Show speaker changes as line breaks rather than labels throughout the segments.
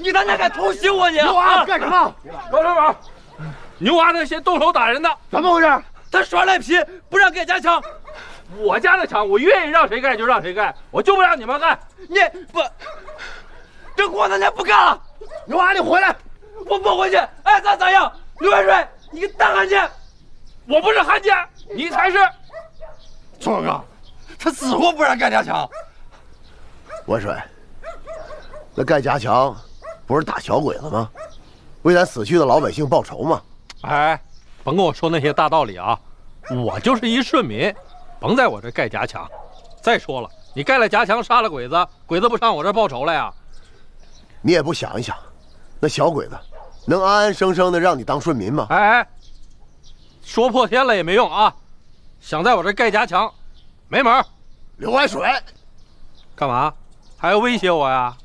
你他娘敢偷袭我你！
牛娃干什么？
高长宝，牛娃那些动手打人的，
怎么回事？
他耍赖皮，不让盖家墙。
我家的墙，我愿意让谁盖就让谁盖，我就不让你们盖。
你不，这活咱家不干了。
牛娃，你回来！
我不回去，爱咋咋样。刘元帅，你个大汉奸！
我不是汉奸，你才是。
聪哥，
他死活不让盖家墙。
元帅，那盖家墙不是打小鬼子吗？为咱死去的老百姓报仇吗？
哎，甭跟我说那些大道理啊！我就是一顺民，甭在我这盖家墙。再说了，你盖了家墙，杀了鬼子，鬼子不上我这报仇了呀？
你也不想一想，那小鬼子能安安生生的让你当顺民吗？
哎，说破天了也没用啊！想在我这盖家墙，没门儿！
刘万水，
干嘛？还要威胁我呀？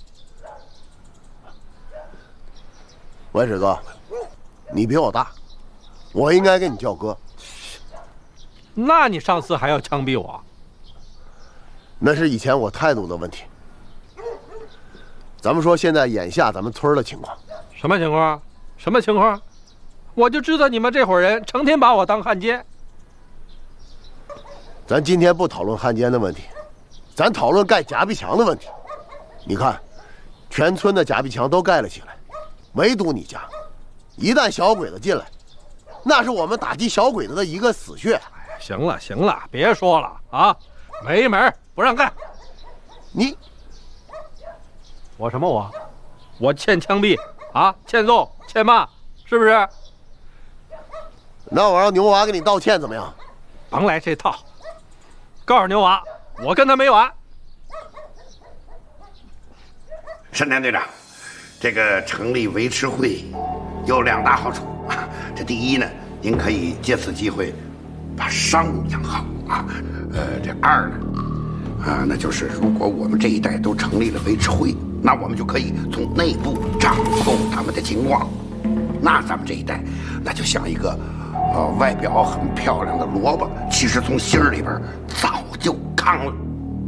万水哥，你比我大，我应该跟你叫哥。
那你上次还要枪毙我？
那是以前我态度的问题。咱们说现在眼下咱们村的情况，
什么情况？什么情况？我就知道你们这伙人成天把我当汉奸。
咱今天不讨论汉奸的问题，咱讨论盖夹壁墙的问题。你看，全村的夹壁墙都盖了起来，唯独你家，一旦小鬼子进来，那是我们打击小鬼子的一个死穴。
行了行了，别说了啊，没门，不让盖。
你，
我什么我欠枪毙啊，欠揍欠骂，是不是？
那我让牛娃给你道歉怎么样？
甭来这套，告诉牛娃，我跟他没完。
沈田队长，这个成立维持会有2大好处啊。这第一呢，您可以借此机会把商务养好啊。这2呢，那就是如果我们这一代都成立了维持会，那我们就可以从内部掌控他们的情况。那咱们这一代，那就像一个外表很漂亮的萝卜，其实从心里边早就糠了。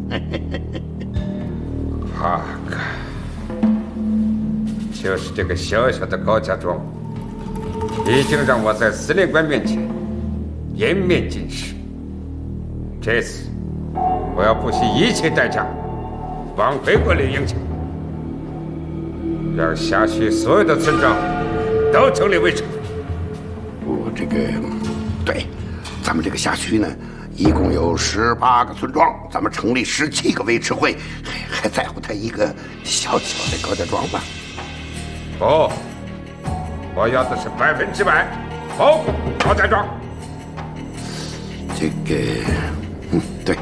好个，就是这个小小的高家庄，已经让我在司令官面前颜面尽失。这次我要不惜一切代价挽回过来英情，让辖区所有的村庄都成立维持会。
对，咱们这个辖区呢，一共有18个村庄，咱们成立17个维持会，还在乎他一个小小的高家庄吗？
不，我要的是100%保护高家庄。
这个，对，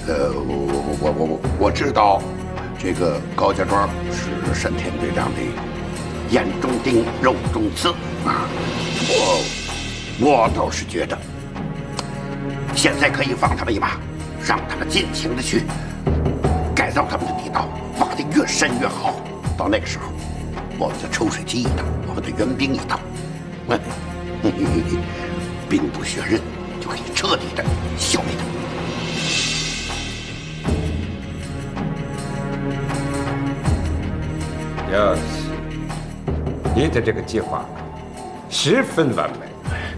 我知道，这个高家庄是沈田队长的眼中钉、肉中刺啊。我倒是觉得，现在可以放他们一马，让他们尽情的去改造他们的地道，挖得越深越好。到那个时候，我们的抽水机一到，我们的援兵一到，兵不血刃，就可以彻底的消灭他们。
要是你的这个计划十分完美，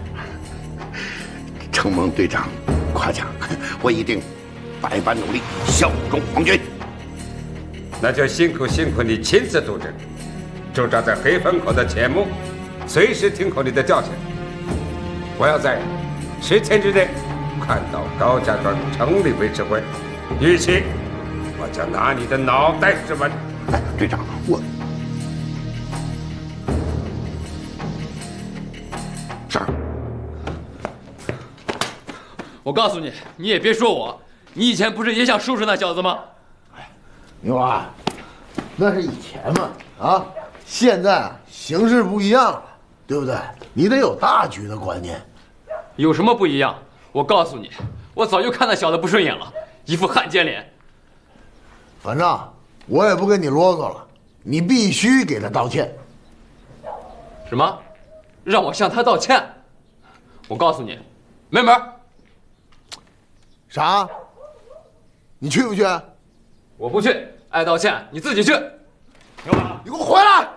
承蒙队长夸奖，我一定百般努力，效忠皇军。
那就辛苦你亲自督政，驻扎在黑风口的前目，随时听候你的调遣。我要在10天之内看到高家庄成立维持会，预期我将拿你的脑袋质问。
队长，
我告诉你，你也别说我，你以前不是也想收拾那小子吗？
牛娃，那是以前嘛，啊，现在形势不一样了，对不对？你得有大局的观念。
有什么不一样？我告诉你，我早就看那小子不顺眼了，一副汉奸脸。
反正我也不跟你啰嗦了，你必须给他道歉。
什么？让我向他道歉？我告诉你，没门。
啥？你去不去？
我不去，爱道歉你自己去。
你给我回来！